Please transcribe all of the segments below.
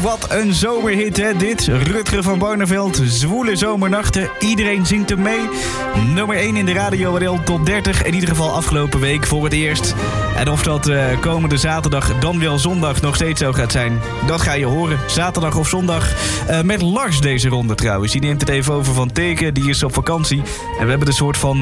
wat een zomerhit hè dit. Rutger van Barneveld, Zwoele Zomernachten. Iedereen zingt hem mee. Nummer 1 in de Radio NL Top 30. In ieder geval afgelopen week voor het eerst. En of dat komende zaterdag dan wel zondag nog steeds zo gaat zijn, dat ga je horen. Zaterdag of zondag. Met Lars deze ronde trouwens. Die neemt het even over van Teken. Die is op vakantie. En we hebben een soort van,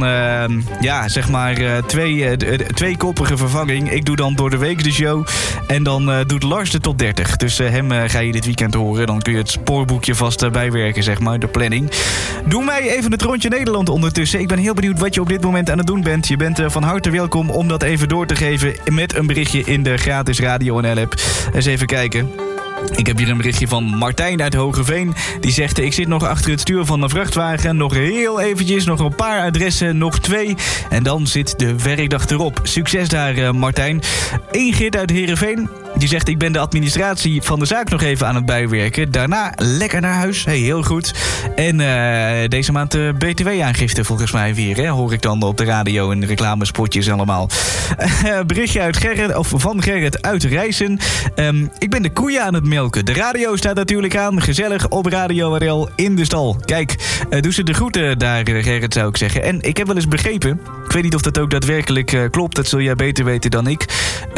tweekoppige vervanging. Ik doe dan door de week de show. En dan doet Lars de top 30. Dus hem ga je dit weekend horen. Dan kun je het spoorboekje vast bijwerken, zeg maar. De planning. Doe mij even het rondje Nederland ondertussen. Ik ben heel benieuwd wat je op dit moment aan het doen bent. Je bent van harte welkom om dat even door te geven met een berichtje in de gratis Radio NL-app. Eens even kijken. Ik heb hier een berichtje van Martijn uit Hogeveen. Die zegt, ik zit nog achter het stuur van een vrachtwagen. Nog heel eventjes, nog een paar adressen, nog 2. En dan zit de werkdag erop. Succes daar, Martijn. Ingrid uit Heerenveen. Die zegt, ik ben de administratie van de zaak nog even aan het bijwerken. Daarna lekker naar huis. Hey, heel goed. En deze maand BTW-aangifte volgens mij weer. Hè? Hoor ik dan op de radio en de reclamespotjes allemaal. Berichtje uit van Gerrit uit Rijssen. Ik ben de koeien aan het melken. De radio staat natuurlijk aan. Gezellig op Radio RL in de stal. Kijk, doe ze de groeten daar, Gerrit, zou ik zeggen. En ik heb wel eens begrepen, ik weet niet of dat ook daadwerkelijk klopt, dat zul jij beter weten dan ik.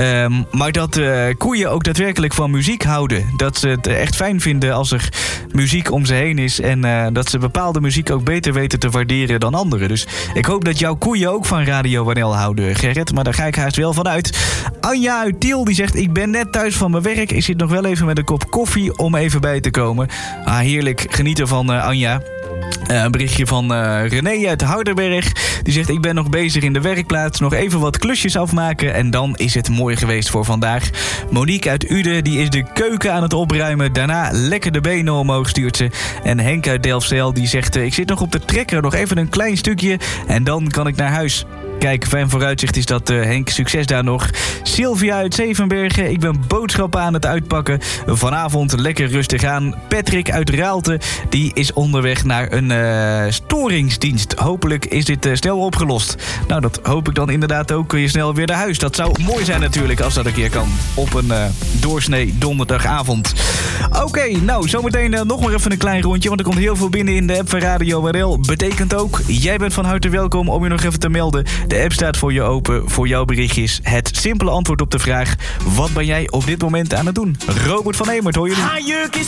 Maar dat koeien ook daadwerkelijk van muziek houden. Dat ze het echt fijn vinden als er muziek om ze heen is. En dat ze bepaalde muziek ook beter weten te waarderen dan anderen. Dus ik hoop dat jouw koeien ook van Radio NL houden, Gerrit. Maar daar ga ik haast wel van uit. Anja uit Tiel, die zegt, ik ben net thuis van mijn werk. Ik zit nog wel even met een kop koffie om even bij te komen. Heerlijk, genieten van Anja. Een berichtje van René uit Houderberg. Die zegt, ik ben nog bezig in de werkplaats. Nog even wat klusjes afmaken. En dan is het mooi geweest voor vandaag. Monique uit Uden, die is de keuken aan het opruimen. Daarna lekker de benen omhoog stuurt ze. En Henk uit Delfzijl, die zegt, ik zit nog op de trekker. Nog even een klein stukje. En dan kan ik naar huis. Kijk, fijn vooruitzicht is dat, Henk. Succes daar nog. Sylvia uit Zevenbergen. Ik ben boodschappen aan het uitpakken. Vanavond lekker rustig aan. Patrick uit Raalte. Die is onderweg naar een storingsdienst. Hopelijk is dit snel opgelost. Nou, dat hoop ik dan inderdaad ook. Kun je snel weer naar huis. Dat zou mooi zijn natuurlijk als dat een keer kan. Op een doorsnee donderdagavond. Oké, nou, zometeen nog maar even een klein rondje. Want er komt heel veel binnen in de app van Radio RL. Betekent ook, jij bent van harte welkom om je nog even te melden. De app staat voor je open, voor jouw berichtjes. Het simpele antwoord op de vraag, wat ben jij op dit moment aan het doen? Robert van Emert, hoor jullie? Haar jurk is